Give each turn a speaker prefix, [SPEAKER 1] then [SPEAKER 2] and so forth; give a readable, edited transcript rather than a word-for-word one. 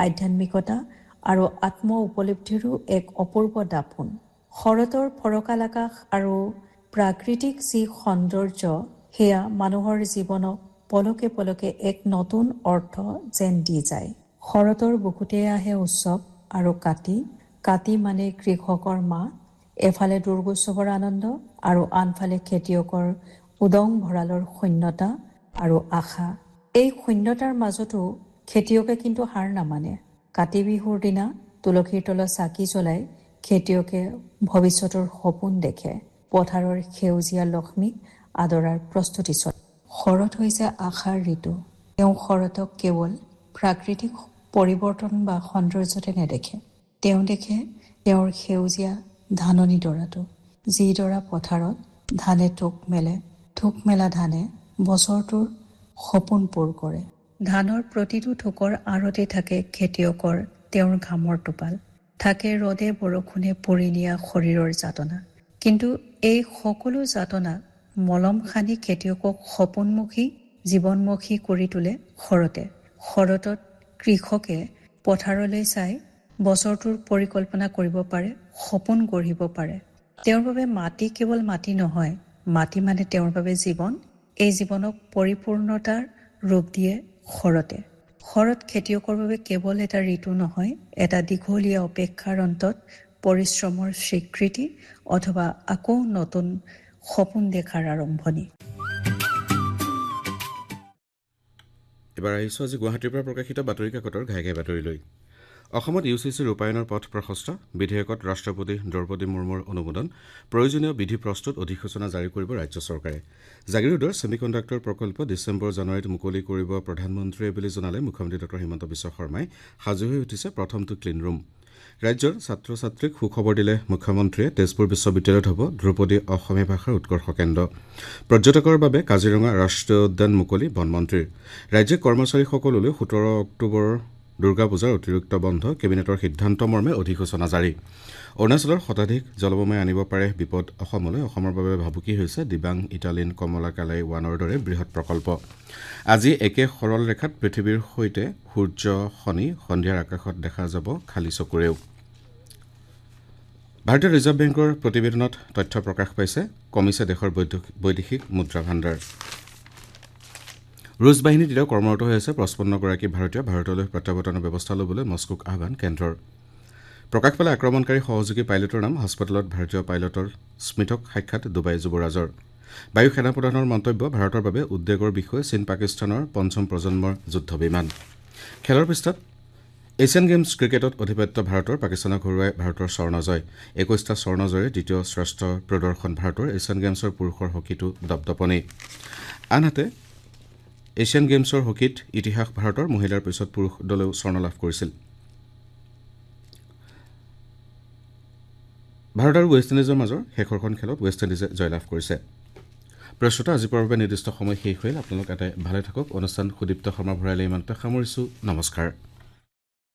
[SPEAKER 1] আধ্যাত্মিকতা আৰু আত্ম উপলব্ধিৰো এক অপূৰ্ব দাপোন। শৰতৰ ফৰকাল আকাশ আৰু প্ৰাকৃতিক যি সৌন্দৰ্য, সেয়া মানুহৰ জীৱনক পলকে পলকে এক নতুন অৰ্থ যেন দি যায়। শৰতৰ বুকুতে আহে উৎসৱ আৰু কাতি মানে কৃষকৰ মাহ। এফালে দুৰ্গোৎসৱৰ আনন্দ আৰু আনফালে খেতিয়কৰ উদং ভঁৰালৰ শূন্যতা আৰু আশা। এই শূন্যতাৰ মাজতো খেতিয়কে কিন্তু হাৰ নামানে। কাতি বিহুৰ দিনা তুলসীৰ তলত চাকি জ্বলাই খেতিয়কে ভৱিষ্যতৰ সপোন দেখে, পথাৰৰ সেউজীয়া লক্ষ্মীক আদৰাৰ প্ৰস্তুতি চলে। শৰৎ হৈছে আশাৰ ঋতু। তেওঁ শৰতক কেৱল প্ৰাকৃতিক পৰিৱৰ্তন বা সৌন্দৰ্যতে নেদেখে, তেওঁ দেখে তেওঁৰ সেউজীয়া ধাননি ডৰাটো, যি ডৰা পথাৰত ধানে থোক মেলা ধানে বছৰটোৰ সপোন পূৰ কৰে। ধানৰ প্ৰতিটো থোকৰ আঁৰতে থাকে খেতিয়কৰ তেওঁৰ ঘামৰ টোপাল, থাকে ৰ'দে বৰষুণে পৰি নিয়া শৰীৰৰ যাতনা। কিন্তু এই সকলো যাতনা মলম সানি খেতিয়কক সপোনমুখী জীৱনমুখী কৰি তোলে শৰতত কৃষকে পথাৰলৈ চাই বছৰটোৰ পৰিকল্পনা কৰিব পাৰে, সপোন গঢ়িব পাৰে। তেওঁৰ বাবে মাটি কেৱল মাটি নহয়, মাটি মানে তেওঁৰ বাবে জীৱন। এই জীৱনক পৰিপূৰ্ণতাৰ ৰূপ দিয়ে শৰতে। শৰৎ খেতিয়কৰ বাবে কেৱল এটা ঋতু নহয়, এটা দীঘলীয়া অপেক্ষাৰ অন্তত পৰিশ্ৰমৰ স্বীকৃতি অথবা আকৌ নতুন সপোন দেখাৰ আৰম্ভণি।
[SPEAKER 2] এবাৰ আহিছোঁ আজি গুৱাহাটীৰ পৰা প্ৰকাশিত বাতৰি কাকতৰ ঘাই বাতৰিলৈ। অসমত UCC ৰূপায়ণৰ পথ প্ৰশস্ত, বিধেয়কত ৰাষ্ট্ৰপতি দ্ৰৌপদী মুৰ্মুৰ অনুমোদন, প্ৰয়োজনীয় বিধি প্ৰস্তুত, অধিসূচনা জাৰি কৰিব ৰাজ্য চৰকাৰে। জাগিৰোডৰ ছেমিকণ্ডাক্টৰ প্ৰকল্প ডিচেম্বৰ-জানুৱাৰীত মুকলি কৰিব প্ৰধানমন্ত্ৰীয়ে বুলি জনালে মুখ্যমন্ত্ৰী ডঃ হিমন্ত বিশ্ব শৰ্মাই। সাজু হৈ উঠিছে প্ৰথমটো ক্লিন ৰুম। ৰাজ্যৰ ছাত্ৰ ছাত্ৰীক সুখবৰ দিলে মুখ্যমন্ত্ৰীয়ে। তেজপুৰ বিশ্ববিদ্যালয়ত হ'ব ধ্ৰুপদী অসমীয়া ভাষাৰ উৎকৰ্ষ কেন্দ্ৰ। পৰ্যটকৰ বাবে কাজিৰঙা ৰাষ্ট্ৰীয় উদ্যান মুকলি বনমন্ত্ৰীৰ। ৰাজ্যিক কৰ্মচাৰীসকললৈ 17 অক্টোবৰৰ দুৰ্গা পূজাৰ অতিৰিক্ত বন্ধ, কেবিনেটৰ সিদ্ধান্ত মৰ্মে অধিসূচনা জাৰি। অৰুণাচলৰ শতাধিক জলবোমাই আনিব পাৰে বিপদ অসমলৈ, অসমৰ বাবে ভাবুকি হৈছে দিবাং ইটালিন কমলা কালাই 1ৰ দৰে বৃহৎ প্ৰকল্প। আজি একে সৰল ৰেখাত পৃথিৱীৰ সৈতে সূৰ্য শনি, সন্ধিয়াৰ আকাশত দেখা যাব খালী চকুৰেও। ভাৰতীয় ৰিজাৰ্ভ বেংকৰ প্ৰতিবেদনত তথ্য প্ৰকাশ পাইছে, কমিছে দেশৰ বৈদেশিক মুদ্ৰা ভাণ্ডাৰ। ৰুছ বাহিনীত এতিয়াও কৰ্মৰত হৈ আছে 55গৰাকী ভাৰতীয়। ভাৰতলৈ প্ৰত্যাৱৰ্তনৰ ব্যৱস্থা ল'বলৈ মস্কোক আহ্বান কেন্দ্ৰৰ। প্ৰকাশ পালে আক্ৰমণকাৰী সহযোগী পাইলটৰ নাম। হাস্পতালত ভাৰতীয় পাইলটৰ স্মিথক সাক্ষাৎ ডুবাই যুৱৰাজৰ। বায়ু সেনাপ্ৰধানৰ মন্তব্য, ভাৰতৰ বাবে উদ্বেগৰ বিষয় চীন পাকিস্তানৰ পঞ্চম প্ৰজন্মৰ যুদ্ধ বিমান। খেলৰ পৃষ্ঠাত এছিয়ান গেমছ ক্ৰিকেটত অধিপত্য ভাৰতৰ, পাকিস্তানক হৰুৱাই ভাৰতৰ স্বৰ্ণজয়। 21টা স্বৰ্ণজয়ে দ্বিতীয় শ্ৰেষ্ঠ প্ৰদৰ্শন ভাৰতৰ। এছিয়ান গেমছৰ পুৰুষৰ হকীতো দপদপনি। আনহাতে এছিয়ান গেমছৰ হকীত ইতিহাস ভাৰতৰ, মহিলাৰ পিছত পুৰুষ দলেও স্বৰ্ণ লাভ কৰিছিল। ভাৰত আৰু ৱেষ্ট ইণ্ডিজৰ মাজৰ শেষৰখন খেলত ৱেষ্ট ইণ্ডিজে জয়লাভ কৰিছে। প্ৰশ্ৰোতা, আজিৰ বাবে নিৰ্দিষ্ট সময় শেষ হৈল। আপোনালোক এটাই ভালে থাকক। অনুষ্ঠান সুদীপ্ত শৰ্মা ভৰাইলে ইমানতে সামৰিছোঁ। নমস্কাৰ।